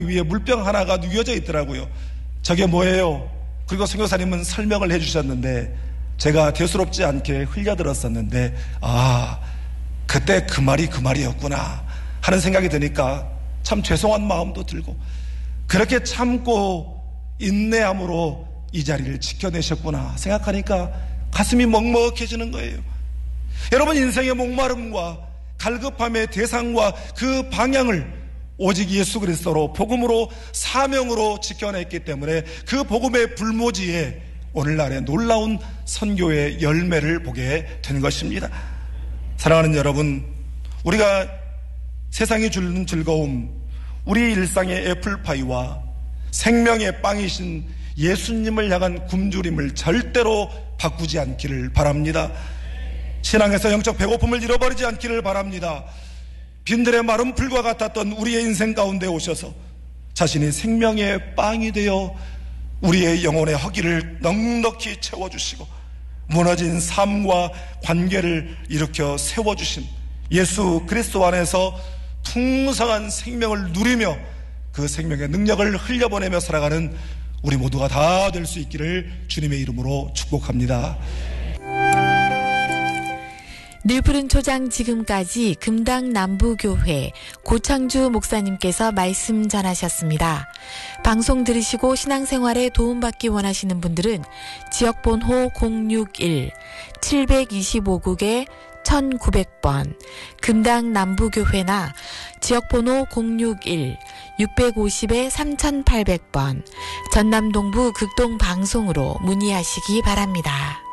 위에 물병 하나가 누겨져 있더라고요. 저게 뭐예요? 그리고 선교사님은 설명을 해주셨는데 제가 대수롭지 않게 흘려들었었는데 그때 그 말이었구나 하는 생각이 드니까 참 죄송한 마음도 들고, 그렇게 참고 인내함으로 이 자리를 지켜내셨구나 생각하니까 가슴이 먹먹해지는 거예요. 여러분, 인생의 목마름과 갈급함의 대상과 그 방향을 오직 예수 그리스도로, 복음으로, 사명으로 지켜냈기 때문에 그 복음의 불모지에 오늘날의 놀라운 선교의 열매를 보게 된 것입니다. 사랑하는 여러분, 우리가 세상이 주는 즐거움, 우리 일상의 애플파이와 생명의 빵이신 예수님을 향한 굶주림을 절대로 바꾸지 않기를 바랍니다. 신앙에서 영적 배고픔을 잃어버리지 않기를 바랍니다. 빈들의 마른 풀과 같았던 우리의 인생 가운데 오셔서 자신이 생명의 빵이 되어 우리의 영혼의 허기를 넉넉히 채워주시고 무너진 삶과 관계를 일으켜 세워주신 예수 그리스도 안에서 풍성한 생명을 누리며 그 생명의 능력을 흘려보내며 살아가는 우리 모두가 다 될 수 있기를 주님의 이름으로 축복합니다. 늘 푸른 초장 지금까지 금당 남부교회 고창주 목사님께서 말씀 전하셨습니다. 방송 들으시고 신앙생활에 도움받기 원하시는 분들은 지역번호 061-725국에 1900번 금당 남부교회나 지역번호 061-650에 3800번 전남동부 극동방송으로 문의하시기 바랍니다.